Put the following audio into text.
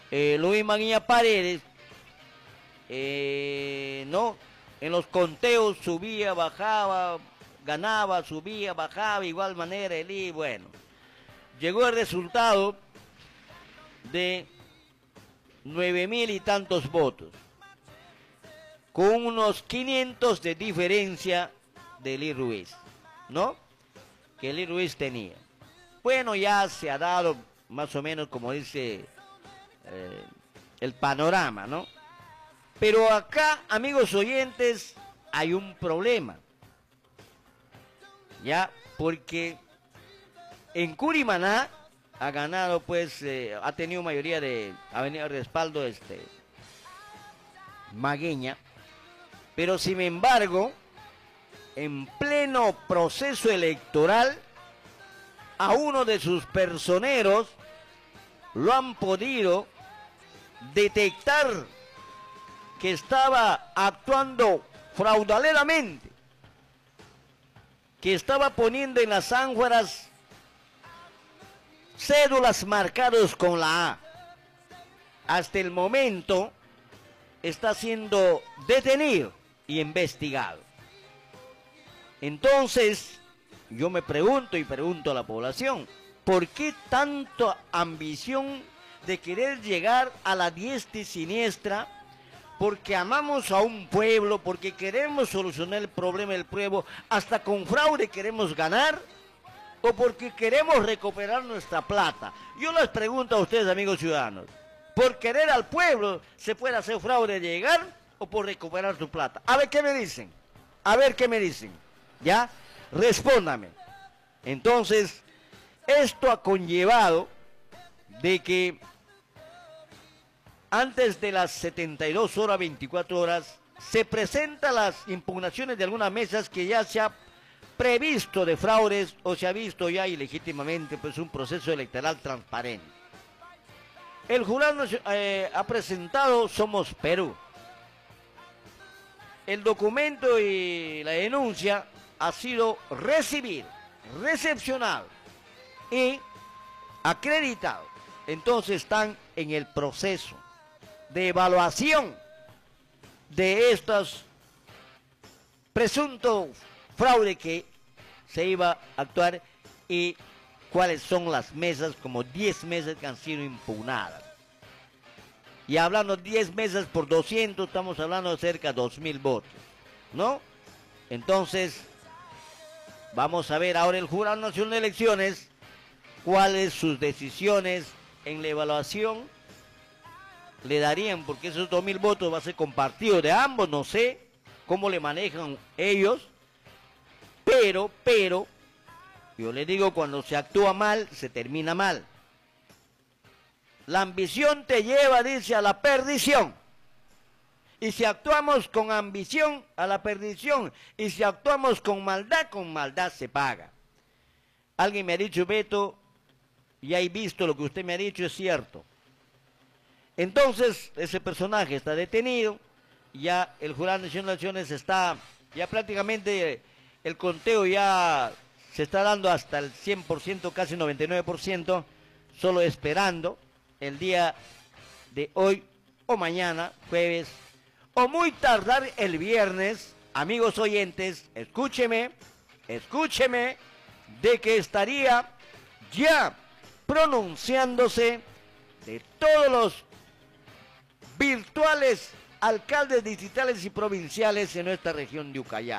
Luis Maguía Paredes, ¿no? En los conteos subía, bajaba, ganaba, subía, bajaba, igual manera Eli, bueno. Llegó el resultado de 9.000 y tantos votos, con unos 500 de diferencia de Eli Ruiz, ¿no? Que Eli Ruiz tenía. Bueno, ya se ha dado más o menos, como dice el panorama, ¿no? Pero acá, amigos oyentes, hay un problema, ¿ya? Porque en Curimaná ha ganado, pues, ha tenido mayoría ha venido respaldo Magueña, pero sin embargo, en pleno proceso electoral, a uno de sus personeros lo han podido detectar que estaba actuando fraudulenamente, que estaba poniendo en las ánforas cédulas marcadas con la A. Hasta el momento está siendo detenido y investigado. Entonces, yo me pregunto y pregunto a la población, ¿por qué tanta ambición de querer llegar a la diestra y siniestra? Porque amamos a un pueblo, porque queremos solucionar el problema del pueblo, hasta con fraude queremos ganar, o porque queremos recuperar nuestra plata. Yo les pregunto a ustedes, amigos ciudadanos, ¿por querer al pueblo se puede hacer fraude de llegar o por recuperar su plata? A ver qué me dicen, a ver qué me dicen, ¿ya? Respóndame. Entonces, esto ha conllevado de que antes de las 72 horas, 24 horas, se presentan las impugnaciones de algunas mesas que ya se ha previsto de fraudes o se ha visto ya ilegítimamente, pues, un proceso electoral transparente. El jurado ha presentado Somos Perú. El documento y la denuncia ha sido recibido, recepcionado y acreditado. Entonces están en el proceso de evaluación de estos presuntos fraude que se iba a actuar y cuáles son las mesas, como 10 mesas que han sido impugnadas. Y hablando 10 mesas por 200, estamos hablando de cerca de 2.000 votos, ¿no? Entonces, vamos a ver ahora el Jurado Nacional de Elecciones, cuáles sus decisiones en la evaluación le darían, porque esos 2.000 votos va a ser compartido de ambos, no sé cómo le manejan ellos, pero, yo le digo, cuando se actúa mal, se termina mal. La ambición te lleva, dice, a la perdición. Y si actuamos con ambición, a la perdición. Y si actuamos con maldad se paga. Alguien me ha dicho, Beto, ya he visto lo que usted me ha dicho, es cierto. Entonces, ese personaje está detenido, ya el Jurado Nacional de Elecciones está, ya prácticamente el conteo ya se está dando hasta el 100%, casi 99%, solo esperando el día de hoy o mañana, jueves, o muy tardar el viernes, amigos oyentes, escúcheme, de que estaría ya pronunciándose de todos los virtuales alcaldes distritales y provinciales en nuestra región de Ucayali.